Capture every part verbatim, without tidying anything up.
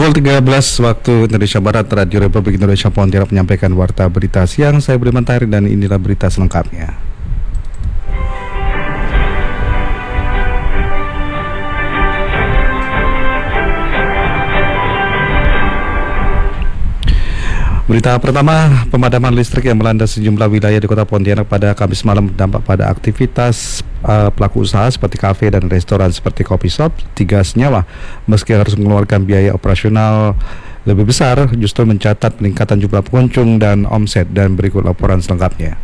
Pukul tiga belas waktu Indonesia Barat, Radio Republik Indonesia Pontianak menyampaikan warta berita siang. Saya Budi Mentari dan inilah berita selengkapnya. Berita pertama, pemadaman listrik yang melanda sejumlah wilayah di Kota Pontianak pada Kamis malam berdampak pada aktivitas uh, pelaku usaha seperti kafe dan restoran seperti kopi shop, tiga senyawa. Meski harus mengeluarkan biaya operasional lebih besar, justru mencatat peningkatan jumlah pengunjung dan omset. Dan berikut laporan selengkapnya.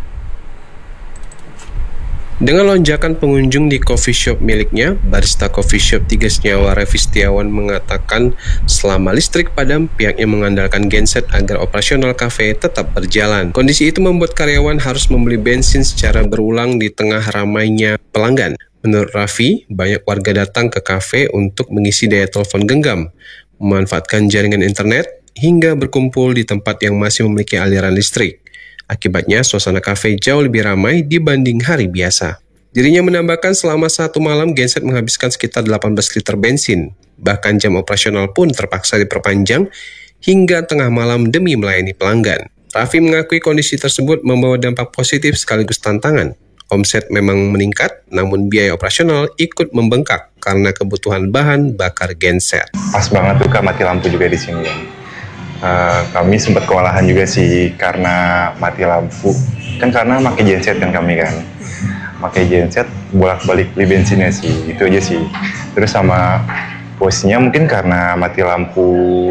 Dengan lonjakan pengunjung di coffee shop miliknya, barista coffee shop Tiga Senyawa Revi Setiawan mengatakan selama listrik padam, pihaknya mengandalkan genset agar operasional kafe tetap berjalan. Kondisi itu membuat karyawan harus membeli bensin secara berulang di tengah ramainya pelanggan. Menurut Raffi, banyak warga datang ke kafe untuk mengisi daya telepon genggam, memanfaatkan jaringan internet, hingga berkumpul di tempat yang masih memiliki aliran listrik. Akibatnya, suasana kafe jauh lebih ramai dibanding hari biasa. Dirinya menambahkan selama satu malam genset menghabiskan sekitar delapan belas liter bensin. Bahkan jam operasional pun terpaksa diperpanjang hingga tengah malam demi melayani pelanggan. Raffi mengakui kondisi tersebut membawa dampak positif sekaligus tantangan. Omset memang meningkat, namun biaya operasional ikut membengkak karena kebutuhan bahan bakar genset. Pas banget tuh Kak, mati lampu juga di sini kan. Uh, kami sempat kewalahan juga sih karena mati lampu kan, karena pakai genset kan kami kan pakai genset bolak-balik beli bensinnya sih, itu aja sih. Terus sama posisinya mungkin karena mati lampu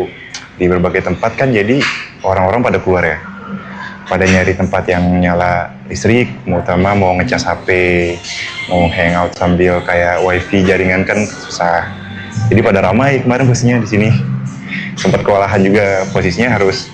di berbagai tempat kan, jadi orang-orang pada keluar ya, pada nyari tempat yang nyala listrik, terutama mau ngecas H P, mau hangout sambil kayak wifi jaringan kan susah, jadi pada ramai kemarin posisinya di sini. Sempat kewalahan juga, posisinya harus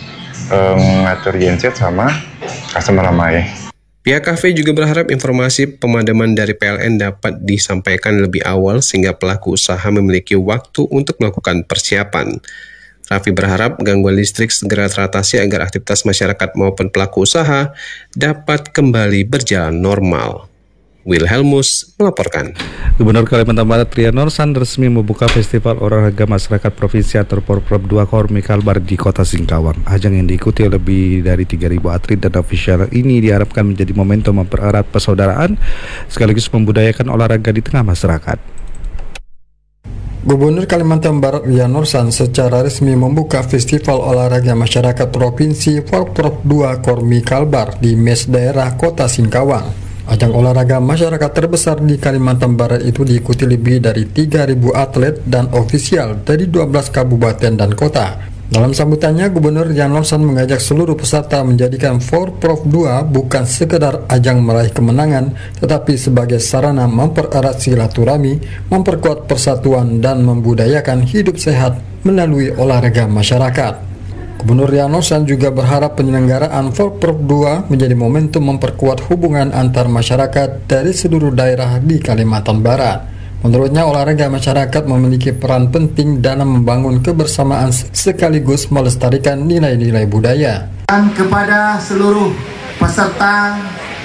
um, ngatur genset sama customer ramai. Pihak kafe juga berharap informasi pemadaman dari P L N dapat disampaikan lebih awal sehingga pelaku usaha memiliki waktu untuk melakukan persiapan. Raffi berharap gangguan listrik segera teratasi agar aktivitas masyarakat maupun pelaku usaha dapat kembali berjalan normal. Wilhelmus melaporkan. Gubernur Kalimantan Barat Ria Norsan resmi membuka Festival Olahraga Masyarakat Provinsi atau Porprov dua Kormi Kalbar di Kota Singkawang. Ajang yang diikuti lebih dari tiga ribu atlet dan ofisial ini diharapkan menjadi momentum mempererat persaudaraan sekaligus membudayakan olahraga di tengah masyarakat. Gubernur Kalimantan Barat Ria Norsan secara resmi membuka Festival Olahraga Masyarakat Provinsi Porprov dua Kormi Kalbar di Mes Daerah Kota Singkawang. Ajang olahraga masyarakat terbesar di Kalimantan Barat itu diikuti lebih dari tiga ribu atlet dan ofisial dari dua belas kabupaten dan kota. Dalam sambutannya, Gubernur Ria Norsan mengajak seluruh peserta menjadikan Porprov dua bukan sekedar ajang meraih kemenangan, tetapi sebagai sarana mempererat silaturahmi, memperkuat persatuan dan membudayakan hidup sehat melalui olahraga masyarakat. Gubernur Ria Norsan juga berharap penyelenggaraan Porprov dua menjadi momentum memperkuat hubungan antar masyarakat dari seluruh daerah di Kalimantan Barat. Menurutnya, olahraga masyarakat memiliki peran penting dalam membangun kebersamaan sekaligus melestarikan nilai-nilai budaya. Dan kepada seluruh peserta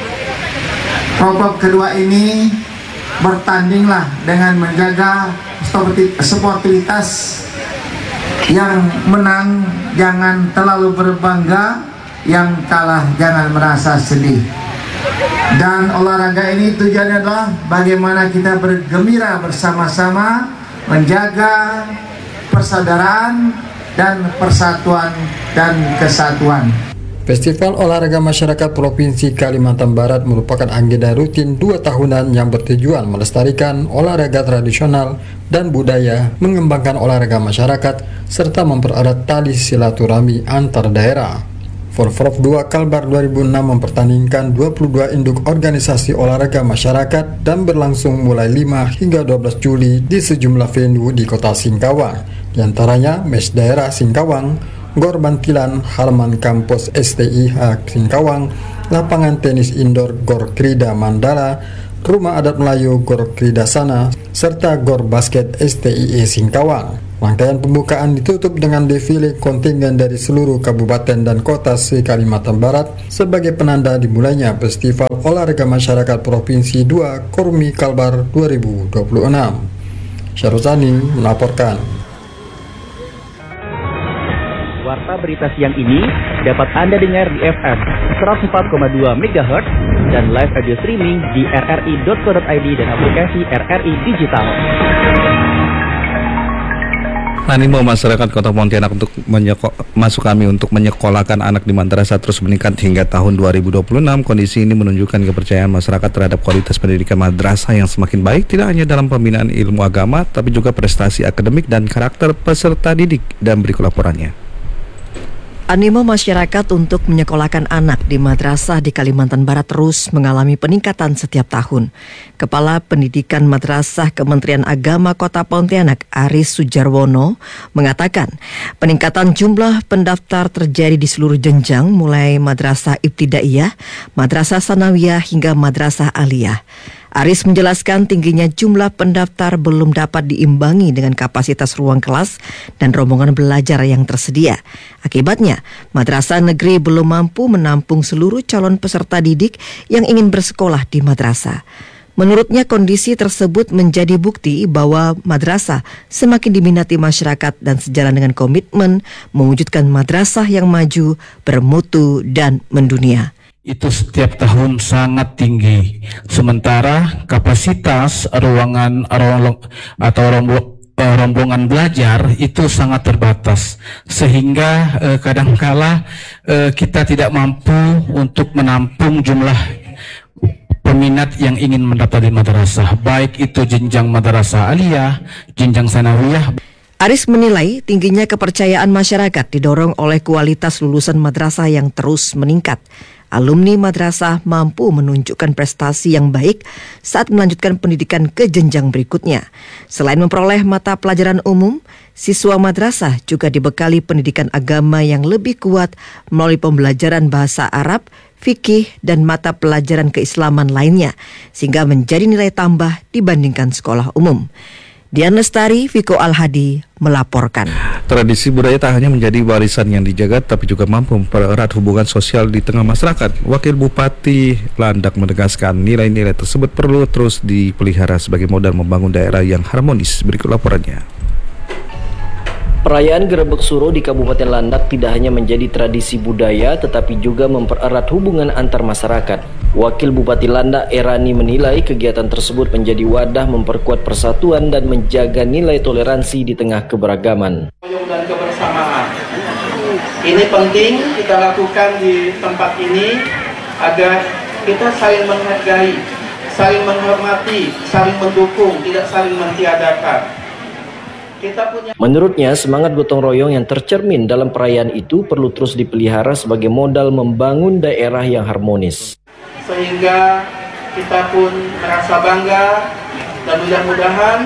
Porprov kedua ini, bertandinglah dengan menjaga sportivitas. Yang menang jangan terlalu berbangga, yang kalah jangan merasa sedih. Dan olahraga ini tujuannya adalah bagaimana kita bergembira bersama-sama, menjaga persaudaraan dan persatuan dan kesatuan. Festival Olahraga Masyarakat Provinsi Kalimantan Barat merupakan agenda rutin dua tahunan yang bertujuan melestarikan olahraga tradisional dan budaya, mengembangkan olahraga masyarakat, serta mempererat tali silaturahmi antar daerah. Porprov dua Kalbar dua ribu enam mempertandingkan dua puluh dua induk organisasi olahraga masyarakat dan berlangsung mulai lima hingga dua belas Juli di sejumlah venue di Kota Singkawang, diantaranya Mes Daerah Singkawang, Gor Bantilan, Halaman Kampus S T I H Singkawang, Lapangan Tenis Indoor Gor Krida Mandala, Rumah Adat Melayu Gor Krida Sana, serta Gor Basket S T I E Singkawang. Rangkaian pembukaan ditutup dengan defile kontingen dari seluruh kabupaten dan kota se-Kalimantan Barat sebagai penanda dimulainya Festival Olahraga Masyarakat Provinsi dua Kormi Kalbar dua ribu dua puluh enam. Syaruzani melaporkan. Warta Berita Siang ini dapat Anda dengar di F M seratus empat koma dua megahertz dan live audio streaming di r r i dot co dot i d dan aplikasi R R I Digital. Animo masyarakat Kota Pontianak untuk menyeko, masuk kami untuk menyekolahkan anak di madrasah terus meningkat hingga tahun dua ribu dua puluh enam. Kondisi ini menunjukkan kepercayaan masyarakat terhadap kualitas pendidikan madrasah yang semakin baik, tidak hanya dalam pembinaan ilmu agama, tapi juga prestasi akademik dan karakter peserta didik. Dan berikut laporannya. Animo masyarakat untuk menyekolahkan anak di madrasah di Kalimantan Barat terus mengalami peningkatan setiap tahun. Kepala Pendidikan Madrasah Kementerian Agama Kota Pontianak, Aris Sujarwono, mengatakan peningkatan jumlah pendaftar terjadi di seluruh jenjang mulai madrasah ibtidaiyah, madrasah sanawiyah hingga madrasah aliyah. Aris menjelaskan tingginya jumlah pendaftar belum dapat diimbangi dengan kapasitas ruang kelas dan rombongan belajar yang tersedia. Akibatnya, madrasah negeri belum mampu menampung seluruh calon peserta didik yang ingin bersekolah di madrasah. Menurutnya kondisi tersebut menjadi bukti bahwa madrasah semakin diminati masyarakat dan sejalan dengan komitmen mewujudkan madrasah yang maju, bermutu, dan mendunia. Itu setiap tahun sangat tinggi. Sementara kapasitas ruangan ruang, atau rombongan belajar itu sangat terbatas, sehingga eh, kadangkala eh, kita tidak mampu untuk menampung jumlah peminat yang ingin mendaftar di madrasah, baik itu jenjang madrasah aliyah, jenjang sanawiyah. Aris menilai tingginya kepercayaan masyarakat didorong oleh kualitas lulusan madrasah yang terus meningkat. Alumni madrasah mampu menunjukkan prestasi yang baik saat melanjutkan pendidikan ke jenjang berikutnya. Selain memperoleh mata pelajaran umum, siswa madrasah juga dibekali pendidikan agama yang lebih kuat melalui pembelajaran bahasa Arab, fikih, dan mata pelajaran keislaman lainnya, sehingga menjadi nilai tambah dibandingkan sekolah umum. Dian Lestari, Viko Al-Hadi melaporkan. Tradisi budaya tak hanya menjadi warisan yang dijaga, tapi juga mampu mempererat hubungan sosial di tengah masyarakat. Wakil Bupati Landak menegaskan nilai-nilai tersebut perlu terus dipelihara sebagai modal membangun daerah yang harmonis. Berikut laporannya. Perayaan Gerebek Suro di Kabupaten Landak tidak hanya menjadi tradisi budaya, tetapi juga mempererat hubungan antar masyarakat. Wakil Bupati Landak Erani menilai kegiatan tersebut menjadi wadah memperkuat persatuan dan menjaga nilai toleransi di tengah keberagaman. Dan kebersamaan. Ini penting kita lakukan di tempat ini agar kita saling menghargai, saling menghormati, saling mendukung, tidak saling mentiadakan. Punya... Menurutnya, semangat gotong royong yang tercermin dalam perayaan itu perlu terus dipelihara sebagai modal membangun daerah yang harmonis. Sehingga kita pun merasa bangga dan mudah-mudahan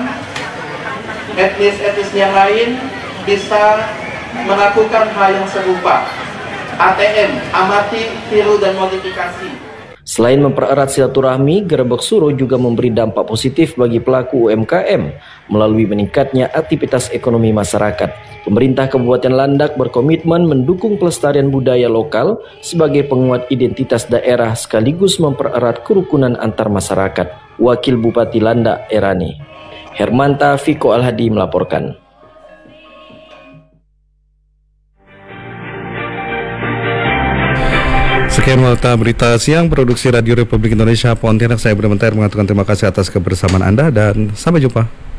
etnis-etnis yang lain bisa melakukan hal yang serupa. A T M, amati, tiru, dan modifikasi. Selain mempererat silaturahmi, Gerebek Suro juga memberi dampak positif bagi pelaku U M K M melalui meningkatnya aktivitas ekonomi masyarakat. Pemerintah Kabupaten Landak berkomitmen mendukung pelestarian budaya lokal sebagai penguat identitas daerah sekaligus mempererat kerukunan antar masyarakat. Wakil Bupati Landak Erani Hermanta, Viko Al-Hadi melaporkan. Sekian Warta Berita Siang Produksi Radio Republik Indonesia Pontianak. Saya Budi Mentari mengatakan terima kasih atas kebersamaan Anda dan sampai jumpa.